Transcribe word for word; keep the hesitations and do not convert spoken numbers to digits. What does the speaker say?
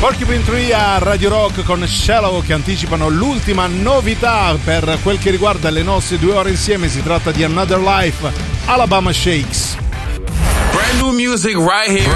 Porcupine Tree a Radio Rock con Shallow, che anticipano l'ultima novità per quel che riguarda le nostre due ore insieme. Si tratta di Another Life, Alabama Shakes. Brand new music right here.